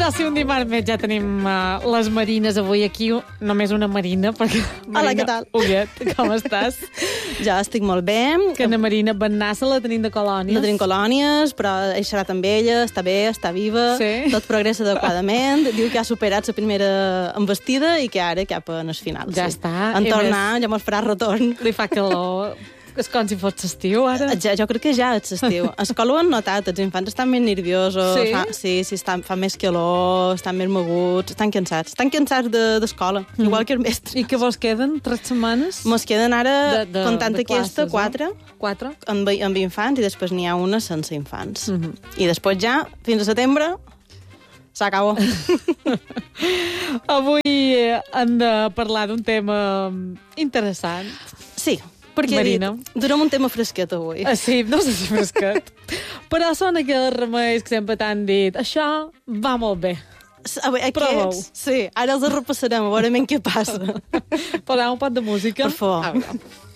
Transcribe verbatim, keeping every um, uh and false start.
Però si un dimarts més ja tenim uh, les Marines avui aquí, només una Marina, perquè... Marina, hola, què tal? Huguet, com estàs? Ja estic molt bé. Que na Marina Bennassa la tenim de colònies. La tenim colònies, però he xerrat amb ella, està bé, està viva, sí. Tot progressa adequadament. Diu que ha superat la primera embestida i que ara cap en el final. Ja sí. està. En tornar, més... ja mos farà retorn. Li fa calor... És com si fos estiu, ara. Ja, jo crec que ja és estiu. A escola ho han notat, els infants estan més nerviosos, sí? fa, sí, sí estan, fa més calor, estan més moguts, estan cansats. Estan cansats d'escola, de, mm. igual que els mestres. I què vos queden? Tres setmanes? Mos queden ara, de, de, comptant de classes, aquesta, quatre. No? Quatre? Amb, amb infants, i després n'hi ha una sense infants. Mm -hmm. I després ja, fins a setembre, s'acabó. Avui hem de parlar d'un tema interessant. Sí, perquè Marina. Dit, donem un tema fresquet avui. Ah, sí, no sé si fresquet. Però són aquells remeis que sempre t'han dit això va molt bé. A veure, aquests, sí, ara els repassarem, a veure què passa. Posem un pot de música. Per favor. Ah,